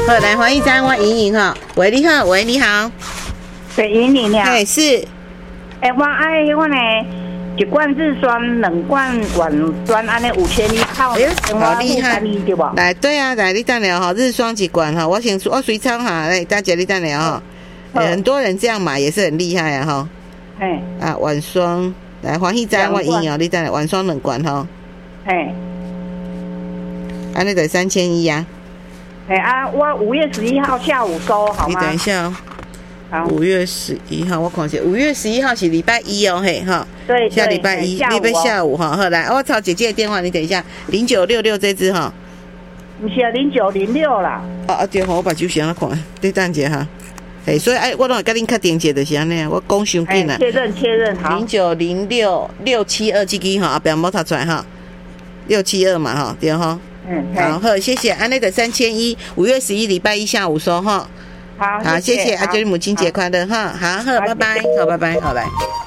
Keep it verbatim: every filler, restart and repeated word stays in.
好，来黄一章，我莹莹哈，喂，你好，喂，你好， 对，莹莹呀， 哎是， 哎，我爱我呢，一罐日酸，两罐软酸，安尼五千一套， 哎呦，好厉害， 对不？ 来，对啊，来，你等下哈，日霜一罐哈，我先我随仓哈，来，大姐你等下哈，很多人这样买也是很厉害啊哈， 哎， 啊，晚霜，来黄一章，我莹莹，你等下晚霜两罐哈， 哎， 安尼得三千一啊。 哎啊，我五月十一号下午收好吗？ 你等一下哦。 好。 五月十一号，我看一下，五月十一号是礼拜一哦，嘿哈。 对。 下礼拜一，礼拜下午哈。好，来，我抄姐姐的电话，你等一下，零九六六这支哈。 不是啊，零九零六啦。 哦哦，对，我把酒先看，你等一下哈。哎，所以哎，我拢跟恁确定者就是安尼，我讲伤紧啦。 确认确认好。 零九零六六七二这支哈，后边冇读出来哈。六七二嘛哈，对哈。 嗯， 好，好，谢谢。安那个三千一，五月十一礼拜一下午收哈。 好， 好，谢谢，阿娟母亲节快乐哈。好，好，拜拜，好，拜拜，好来。